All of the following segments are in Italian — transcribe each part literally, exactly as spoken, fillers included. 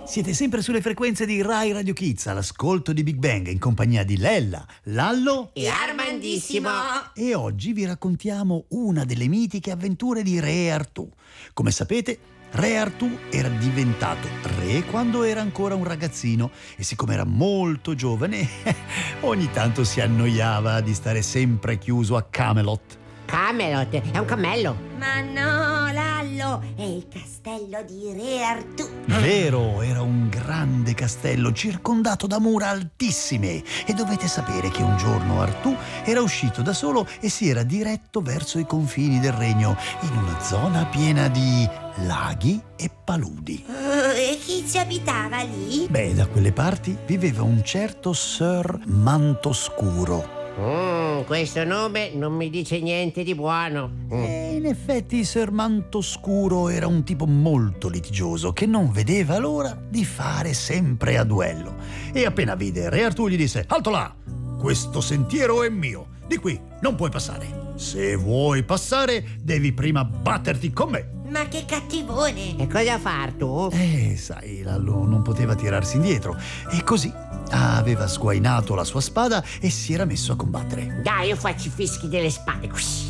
Siete sempre sulle frequenze di Rai Radio Kids, all'ascolto di Big Bang, in compagnia di Lella, Lallo e Armandissimo. E oggi vi raccontiamo una delle mitiche avventure di Re Artù. Come sapete, Re Artù era diventato re quando era ancora un ragazzino e siccome era molto giovane, ogni tanto si annoiava di stare sempre chiuso a Camelot. Camelot è un cammello. Ma no, Lallo, è il castello di Re Artù. Vero, era un grande castello circondato da mura altissime e dovete sapere che un giorno Artù era uscito da solo e si era diretto verso i confini del regno, in una zona piena di laghi e paludi. Uh, e chi ci abitava lì? Beh, da quelle parti viveva un certo Sir Mantoscuro. Mm, questo nome non mi dice niente di buono. Mm. E in effetti Sir Mantoscuro era un tipo molto litigioso che non vedeva l'ora di fare sempre a duello. E appena vide Re Artù gli disse: "Alto là! Questo sentiero è mio. Di qui non puoi passare. Se vuoi passare, devi prima batterti con me." Ma che cattivone! E cosa fa Artù? Eh, sai, Lallo non poteva tirarsi indietro e così aveva sguainato la sua spada e si era messo a combattere. Dai, io faccio i fischi delle spade.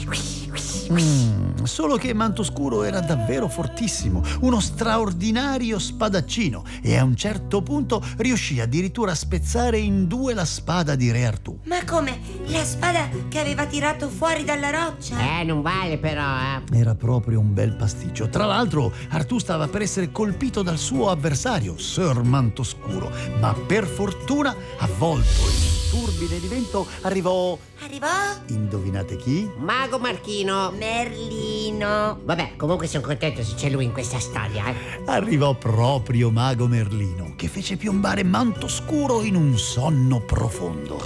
Mm, solo che Mantoscuro era davvero fortissimo, uno straordinario spadaccino, e a un certo punto riuscì addirittura a spezzare in due la spada di Re Artù. Ma come? La spada che aveva tirato fuori dalla roccia? Eh, non vale però, eh. Era proprio un bel pasticcio. Tra l'altro, Artù stava per essere colpito dal suo avversario, Sir Mantoscuro, ma per fortuna, avvolto in un turbine di vento, arrivò... Arrivò? Indovinate chi? Mago Marchino. Merlino. Vabbè, comunque sono contento se c'è lui in questa storia, eh. Arrivò proprio Mago Merlino, che fece piombare Mantoscuro in un sonno profondo.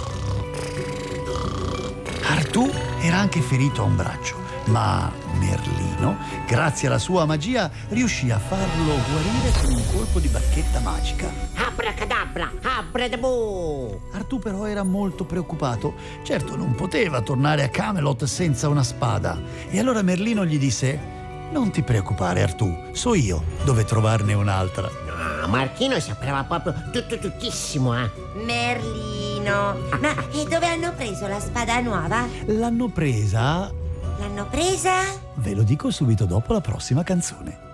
Artù era anche ferito a un braccio, ma Merlino, grazie alla sua magia, riuscì a farlo guarire con un colpo di bacchetta magica. Abracadabra, abradabu. Artù però era molto preoccupato. Certo, non poteva tornare a Camelot senza una spada. E allora Merlino gli disse: "Non ti preoccupare, Artù, so io dove trovarne un'altra." No, Marchino sapeva proprio tutto tuttissimo, eh. Merlino. Ma e dove hanno preso la spada nuova? L'hanno presa... L'hanno presa? Ve lo dico subito dopo la prossima canzone.